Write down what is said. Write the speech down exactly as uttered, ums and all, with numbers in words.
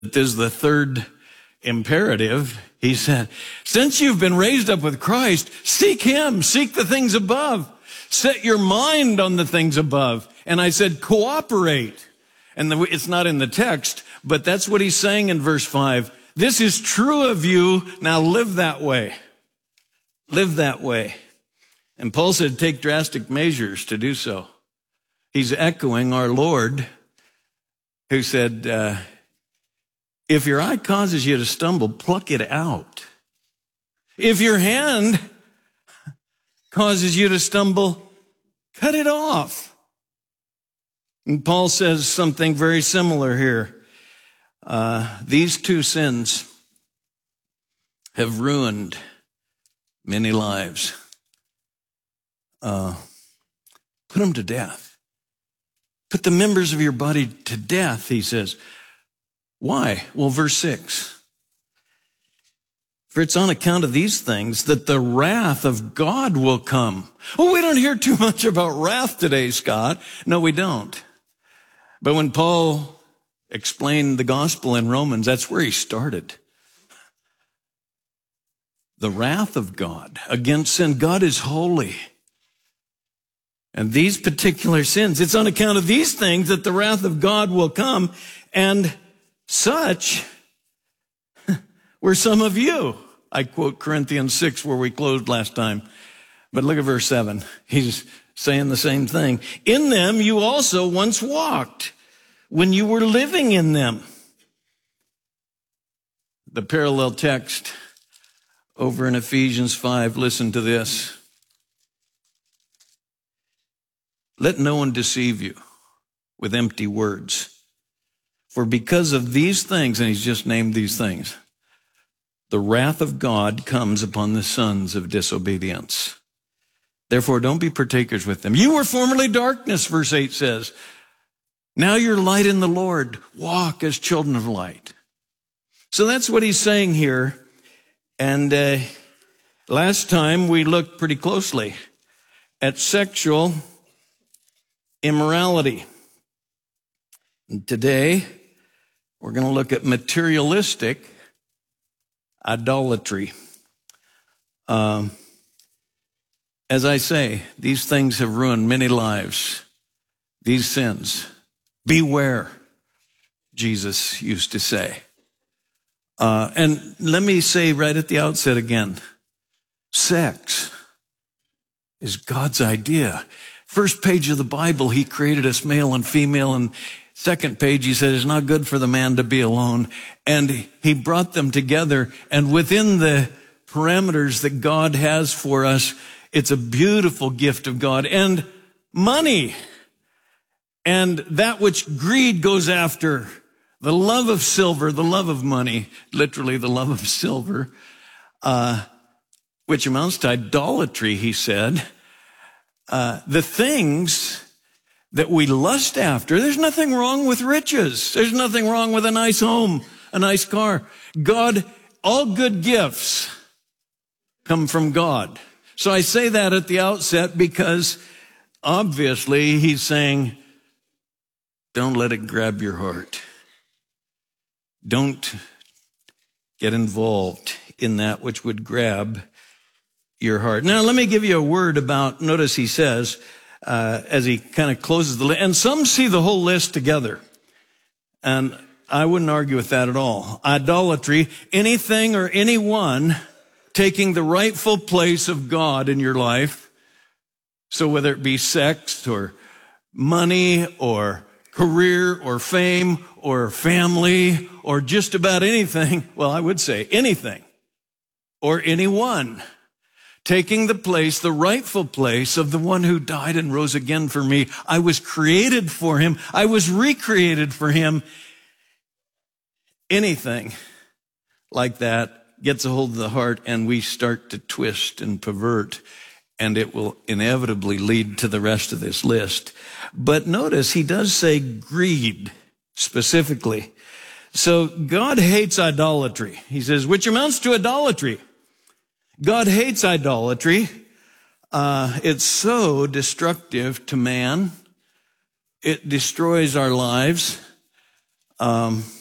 is the third imperative. He said, since you've been raised up with Christ, seek him, seek the things above. Set your mind on the things above. And I said, cooperate. And the, it's not in the text, but that's what he's saying in verse five. This is true of you. Now live that way. Live that way. And Paul said, take drastic measures to do so. He's echoing our Lord, who said, uh, if your eye causes you to stumble, pluck it out. If your hand causes you to stumble, cut it off. And Paul says something very similar here. Uh, these two sins have ruined many lives. Uh, put them to death. Put the members of your body to death, he says. Why? Well, verse six. For it's on account of these things that the wrath of God will come. Oh, we don't hear too much about wrath today, Scott. No, we don't. But when Paul explained the gospel in Romans, that's where he started. The wrath of God against sin. God is holy. And these particular sins, it's on account of these things that the wrath of God will come. And such were some of you. I quote Corinthians six where we closed last time. But look at verse seven. He's saying the same thing. In them you also once walked when you were living in them. The parallel text over in Ephesians five, listen to this. Let no one deceive you with empty words. For because of these things, and he's just named these things, the wrath of God comes upon the sons of disobedience. Therefore, don't be partakers with them. You were formerly darkness, verse eight says. Now you're light in the Lord. Walk as children of light. So that's what he's saying here. And uh, last time we looked pretty closely at sexual immorality. And today, we're going to look at materialistic idolatry. Um, as I say, these things have ruined many lives. These sins. Beware, Jesus used to say. Uh, and let me say right at the outset again, sex is God's idea. First page of the Bible, he created us male and female, and second page, he said, it's not good for the man to be alone. And he brought them together, and within the parameters that God has for us, it's a beautiful gift of God. And money, and that which greed goes after, the love of silver, the love of money, literally the love of silver, uh, which amounts to idolatry, he said. Uh, the things that we lust after, there's nothing wrong with riches. There's nothing wrong with a nice home, a nice car. God, all good gifts come from God. So I say that at the outset because obviously he's saying, don't let it grab your heart. Don't get involved in that which would grab your heart. Now, let me give you a word about, notice he says, uh, as he kind of closes the list, and some see the whole list together. And I wouldn't argue with that at all. Idolatry, anything or anyone taking the rightful place of God in your life. So whether it be sex or money or career or fame or family or just about anything, well, I would say anything or anyone taking the place, the rightful place of the one who died and rose again for me. I was created for him. I was recreated for him. Anything like that gets a hold of the heart and we start to twist and pervert, and it will inevitably lead to the rest of this list. But notice he does say greed specifically. So God hates idolatry. He says, which amounts to idolatry. God hates idolatry. Uh, it's so destructive to man. It destroys our lives. Um,